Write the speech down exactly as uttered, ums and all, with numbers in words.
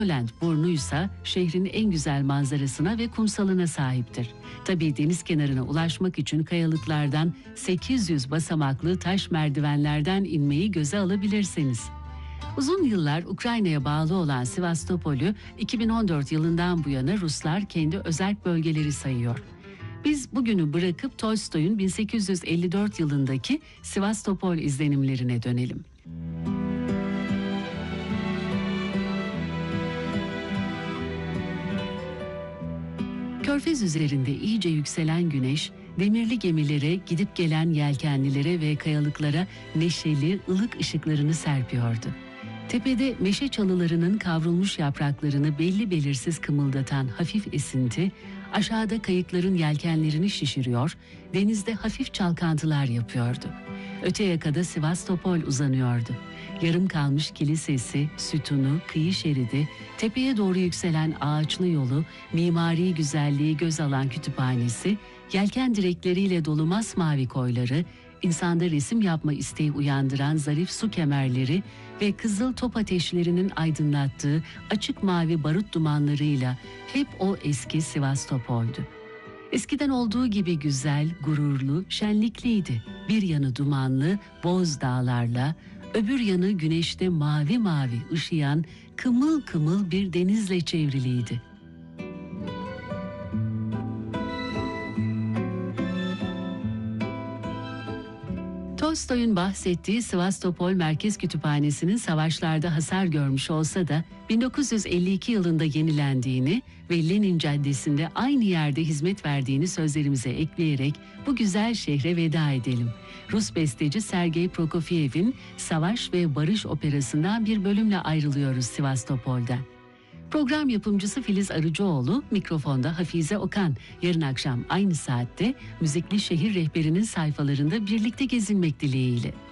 Lent burnuysa şehrin en güzel manzarasına ve kumsalına sahiptir. Tabii deniz kenarına ulaşmak için kayalıklardan sekiz yüz basamaklı taş merdivenlerden inmeyi göze alabilirsiniz. Uzun yıllar Ukrayna'ya bağlı olan Sivastopol'ü iki bin on dört yılından bu yana Ruslar kendi özerk bölgeleri sayıyor. Biz bugünü bırakıp Tolstoy'un bin sekiz yüz elli dört yılındaki Sivastopol izlenimlerine dönelim. Körfez üzerinde iyice yükselen güneş, demirli gemilere, gidip gelen yelkenlilere ve kayalıklara neşeli, ılık ışıklarını serpiyordu. Tepede meşe çalılarının kavrulmuş yapraklarını belli belirsiz kımıldatan hafif esinti, aşağıda kayıkların yelkenlerini şişiriyor, denizde hafif çalkantılar yapıyordu. Öte yakada Sivastopol uzanıyordu. Yarım kalmış kilisesi, sütunu, kıyı şeridi, tepeye doğru yükselen ağaçlı yolu, mimari güzelliği göz alan kütüphanesi, yelken direkleriyle dolu masmavi koyları, insanda resim yapma isteği uyandıran zarif su kemerleri ve kızıl top ateşlerinin aydınlattığı açık mavi barut dumanlarıyla hep o eski Sivastopol'du. Eskiden olduğu gibi güzel, gururlu, şenlikliydi. Bir yanı dumanlı, boz dağlarla, öbür yanı güneşte mavi mavi ışıyan, kımıl kımıl bir denizle çevriliydi. Tolstoy'un bahsettiği Sivastopol Merkez Kütüphanesi'nin savaşlarda hasar görmüş olsa da bin dokuz yüz elli iki yılında yenilendiğini ve Lenin Caddesi'nde aynı yerde hizmet verdiğini sözlerimize ekleyerek bu güzel şehre veda edelim. Rus besteci Sergei Prokofiev'in Savaş ve Barış operasından bir bölümle ayrılıyoruz Sivastopol'den. Program yapımcısı Filiz Arıcıoğlu, mikrofonda Hafize Okan. Yarın akşam aynı saatte Müzikli Şehir Rehberi'nin sayfalarında birlikte gezinmek dileğiyle.